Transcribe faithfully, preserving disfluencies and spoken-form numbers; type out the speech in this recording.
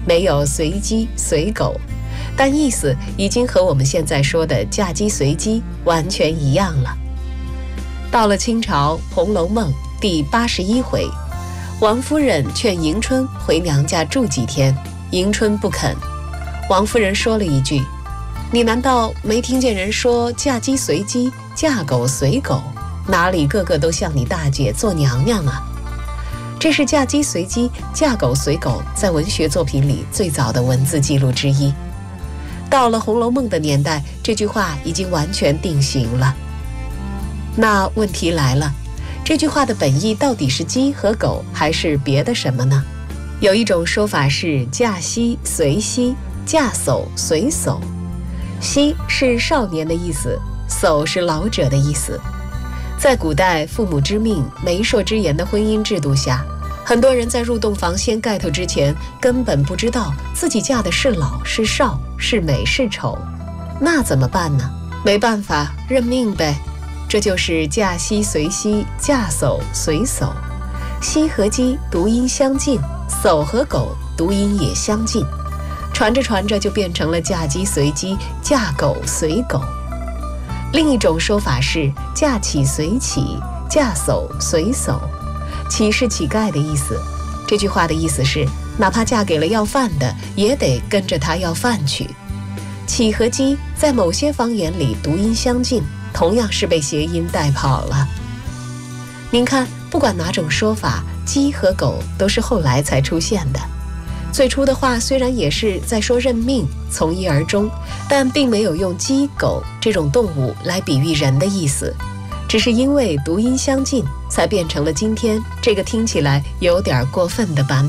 没有随鸡随狗，但意思已经和我们现在说的嫁鸡随鸡完全一样了。到了清朝，《红楼梦》第八十一回，王夫人劝迎春回娘家住几天，迎春不肯。王夫人说了一句：“你难道没听见人说嫁鸡随鸡，嫁狗随狗？哪里个个都像你大姐做娘娘啊？”这是嫁鸡随鸡，嫁狗随狗在文学作品里最早的文字记录之一。到了《红楼梦》的年代，这句话已经完全定型了。那问题来了，这句话的本意到底是鸡和狗，还是别的什么呢？有一种说法是嫁西随西，嫁叟随叟。西是少年的意思，叟是老者的意思。在古代父母之命媒妁之言的婚姻制度下，很多人在入洞房掀盖头之前根本不知道自己嫁的是老是少，是美是丑。那怎么办呢？没办法，认命呗。这就是嫁西随西，嫁叟随叟。西和鸡读音相近，叟和狗读音也相近，传着传着就变成了嫁鸡随鸡，嫁狗随狗。另一种说法是嫁乞随乞，嫁叟随叟。乞是乞丐的意思，这句话的意思是哪怕嫁给了要饭的，也得跟着他要饭去。乞和鸡在某些方言里读音相近，同样是被谐音带跑了。您看，不管哪种说法，鸡和狗都是后来才出现的。最初的话虽然也是在说认命，从一而终，但并没有用鸡狗这种动物来比喻人的意思，只是因为读音相近，才变成了今天这个听起来有点过分的版本。